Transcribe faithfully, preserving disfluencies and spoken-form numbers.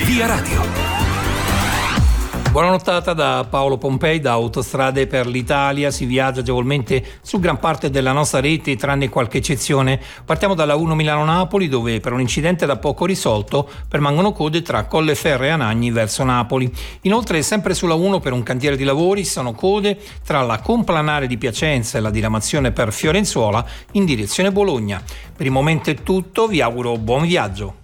Via Radio. Buona nottata da Paolo Pompei. Da Autostrade per l'Italia si viaggia agevolmente su gran parte della nostra rete, tranne qualche eccezione. Partiamo dalla uno Milano-Napoli, dove per un incidente da poco risolto permangono code tra Colleferro e Anagni verso Napoli. Inoltre, sempre sulla uno, per un cantiere di lavori, ci sono code tra la Complanare di Piacenza e la diramazione per Fiorenzuola in direzione Bologna. Per il momento è tutto, vi auguro buon viaggio.